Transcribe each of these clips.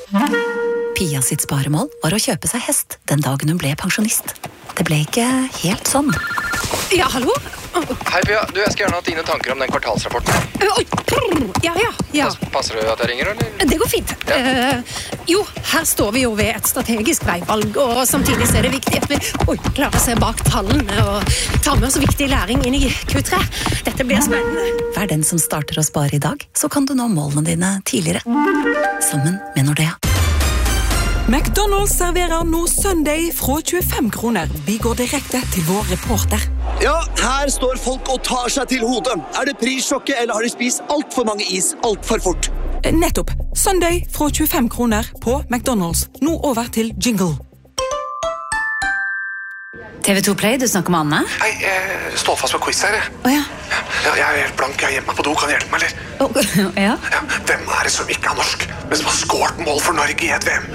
Pia sitt sparemål var å kjøpe seg hest den dagen hun ble pensjonist. Det ble ikke helt sånn. Ja, hallo? Hei Pia, du, jeg skal gjerne ha dine tanker om den kvartalsrapporten. Ja. Passer det at jeg ringer, eller? Det går fint. Jo, her står vi jo ved et strategisk veivalg, og samtidig så er det viktig at vi klarer å se bak tallene og ta med oss viktig læring inn i Q3. Dette blir spennende. Vær den som starter å spare i dag, så kan du nå målene dine tidligere. Sammen med Nordea. McDonald's serverer nå Sunday fra 25 kroner. Vi går direkte til vår reporter. Ja, her står folk og tar seg til hodet. Er det prissjokket, eller har de spist alt for mange is alt for fort? Nettopp. Sunday fra 25 kroner på McDonald's. Nå over til jingle. TV2 Play, du snakker med Anne? Hei, jeg står fast på quiz her. Åja. Ja, jeg er helt blank, jeg er hjemme på do, kan du hjelpe meg, eller? Ja. Ja, hvem er det som ikke er norsk, men som har skåret mål for Norge i et VM?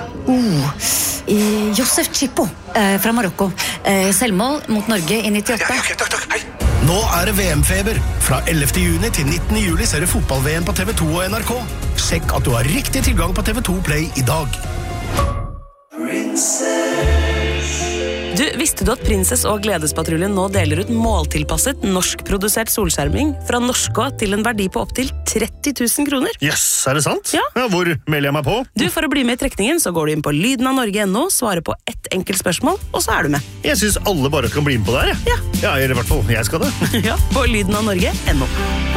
Josef Chipo fra Marokko. Selvmål mot Norge i 98. Ja, ok, takk, hei. Nå er det VM-feber. Fra 11. juni til 19. juli ser du fotball-VM på TV2 og NRK. Sjekk at du har riktig tilgang på TV2 Play i dag. Du, visste du at Prinsess og Gledespatruljen nå deler ut måltilpasset norskprodusert solskjerming fra Norskå til en verdi på opp til 30 000 kroner? Yes, er det sant? Ja. Hvor melder jeg meg på? Du, for å bli med i trekningen så går du inn på lydenavnorge.no, svarer på ett enkelt spørsmål, og så er du med. Jeg synes alle bare kan bli med på det her. Ja. Ja, eller i hvert fall, jeg skal det. Ja, på lydenavnorge.no.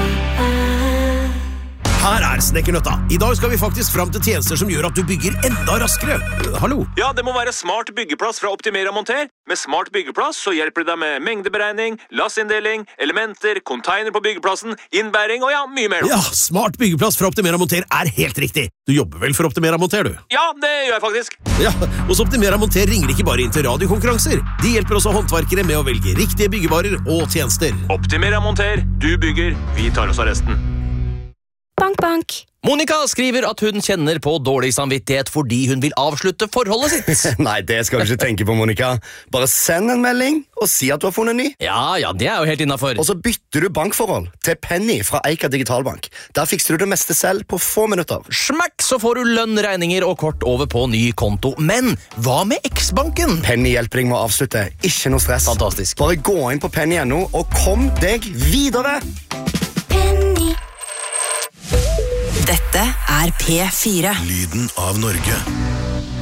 Her er Snekkernøtta. I dag skal vi faktisk fram til tjenester som gjør at du bygger enda raskere. Hallo? Ja, det må være Smart byggeplass fra Optimera Monter. Med Smart byggeplass så hjelper det deg med mengdeberegning, lassinndeling, elementer, container på byggeplassen, innbæring og ja, mye mer. Ja, Smart byggeplass fra Optimera Monter er helt riktig. Du jobber vel for Optimera Monter, du? Ja, det gjør jeg faktisk. Ja, hos Optimera Monter ringer de ikke bare inn til radiokonkurranser. De hjelper også håndverkere med å velge riktige byggevarer og tjenester. Optimera Monter. Du bygger, vi tar oss av resten. Bank, bank. Monica skriver at hun kjenner på dårlig samvittighet fordi hun vil avslutte forholdet sitt. Nei, det skal du ikke tenke på, Monica. Bare send en melding og si at du har funnet ny. Ja, det er jo helt innenfor. Og så bytter du bankforhold til Penny fra Eika Digitalbank. Der fikser du det meste selv på få minutter. Smakk, så får du lønn, regninger og kort over på ny konto. Men hva med X-banken? Penny hjelper deg med å avslutte. Ikke noe stress. Fantastisk. Bare gå inn på penny.no og kom deg videre. Dette er P4. Lyden av Norge.